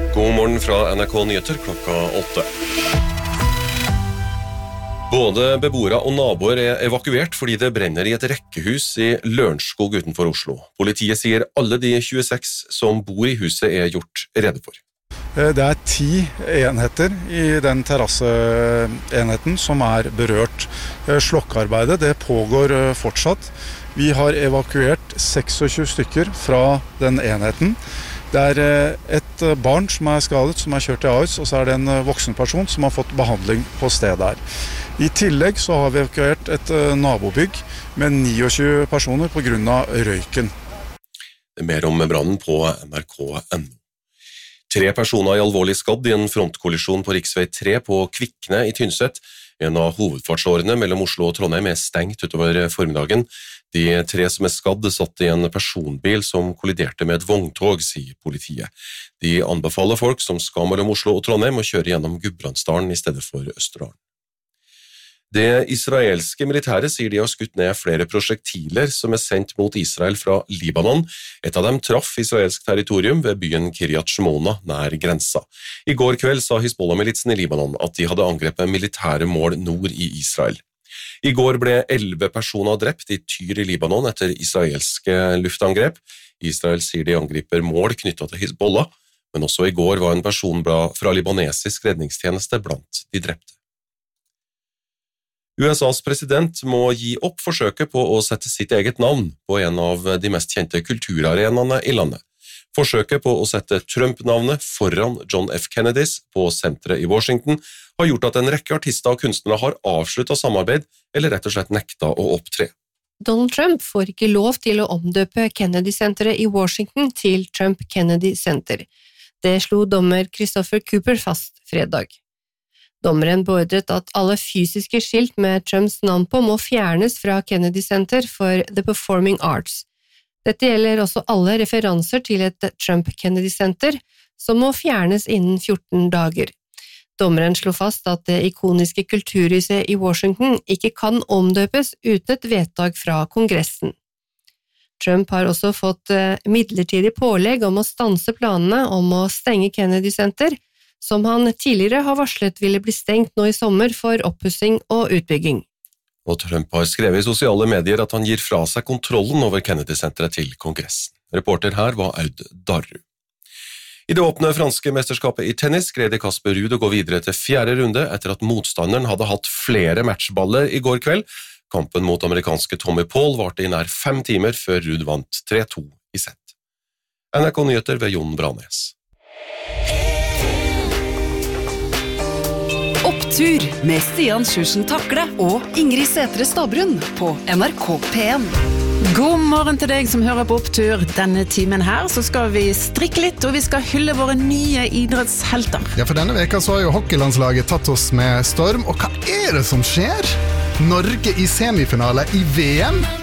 God morgen fra NRK Nyheter klokka 8. Både beboere og naboer er evakuert fordi det brenner i et rekkehus i Lørenskog utenfor Oslo. Politiet sier alle de 26 som bor i huset er gjort rede for. Det er 10 enheter i den terrasseenheten som er berørt. Slokkearbeidet det pågår fortsatt. Vi har evakuert 26 stykker fra den enheten. Det er et barn som er skadet, som er kjørt til Ahus, og så er det en voksen person som har fått behandling på stedet her. I tillegg så har vi evakuert et nabobygg med 29 personer på grunn av røyken. Mer om brannen på nrk.no. 3 personer er alvorlig skadd i en frontkollisjon på riksvei 3 på Kvikne i Tynset. En av hovedfartsårene mellom Oslo og Trondheim er stengt utover formiddagen. De 3 som er skadd satt i en personbil som kolliderte med et vogntog, sier politiet. De anbefaler folk som skal mellom Oslo og Trondheim å kjøre gjennom Gudbrandsdalen i stedet for Østerdalen. Det israelske militæret sier de har skutt ned flere prosjektiler som er sendt mot Israel fra Libanon. Et av dem traff israelsk territorium ved byen Kiryat Shmona nær grensa. I går kveld sa Hizbollah-militsen i Libanon at de hadde angrepet militære mål nord i Israel. I går ble 11 personer drept i Tyr i Libanon etter israelske luftangrep. Israel sier de angriper mål knyttet til Hizbollah, men også i går var en person fra libanesisk redningstjeneste blant de drepte. USAs president må gi opp forsøket på å sette sitt eget navn på en av de mest kjente kulturarenaene i landet. Forsøket på å sette Trump-navnet foran John F. Kennedys på senteret i Washington har gjort at en rekke artister og kunstnere har avsluttet samarbeid eller rett og slett nekta å opptre. Donald Trump får ikke lov til å omdøpe Kennedy-senteret i Washington til Trump Kennedy Center. Det slo dommer Christopher Cooper fast fredag. Dommeren beordret at alle fysiske skilt med Trumps navn på må fjernes fra Kennedy Center for the Performing Arts. Dette gjelder også alle referanser til et Trump Kennedy Center, som må fjernes innen 14 dager. Dommeren slo fast at det ikoniske kulturhuset i Washington ikke kan omdøpes uten et vedtak fra Kongressen. Trump har også fått midlertidig pålegg om å stanse planene om å stenge Kennedy Center, som han tidligere har varslet ville bli stengt nå i sommer for oppussing og utbygging. Og Trump har skrevet i sosiale medier at han gir fra seg kontrollen over Kennedy-senteret til Kongressen. Reporter her var Aud Darru. I det åpne franske mesterskapet i tennis greide Casper Ruud å gå videre til 4. runde etter at motstanderen hadde hatt flere matchballer i går kveld. Kampen mot amerikanske Tommy Paul varte i nær 5 timer før Ruud vant 3-2 i sett. NRK Nyheter ved Jon Branes. Opptur med Stian Sjursen Takle og Ingrid Sætre Stabrun på NRK P1. God morgen til deg som hører på Opptur. Denne timen her så skal vi strikke litt, og vi skal hylle våre nye idrettshelter. Ja, for denne veka så har jo hockeylandslaget tatt oss med storm, og hva er det som skjer? Norge i semifinale i VM?